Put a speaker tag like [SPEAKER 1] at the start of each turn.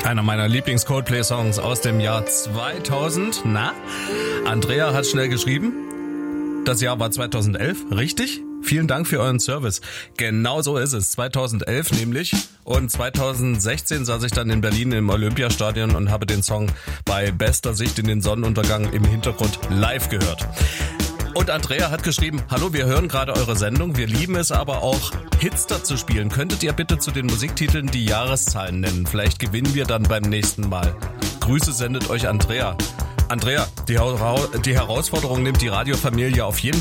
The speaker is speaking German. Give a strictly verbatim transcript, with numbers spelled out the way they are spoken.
[SPEAKER 1] Einer meiner Lieblings-Coldplay-Songs aus dem Jahr zweitausend. Na, Andrea hat schnell geschrieben. Das Jahr war zweitausendelf, richtig? Vielen Dank für euren Service. Genau so ist es. zweitausendelf nämlich. Und zweitausendsechzehn saß ich dann in Berlin im Olympiastadion und habe den Song bei bester Sicht in den Sonnenuntergang im Hintergrund live gehört. Und Andrea hat geschrieben, hallo, wir hören gerade eure Sendung, wir lieben es aber auch, Hits dazu spielen. Könntet ihr bitte zu den Musiktiteln die Jahreszahlen nennen? Vielleicht gewinnen wir dann beim nächsten Mal. Grüße sendet euch Andrea. Andrea, die, die Herausforderung nimmt die Radiofamilie auf jeden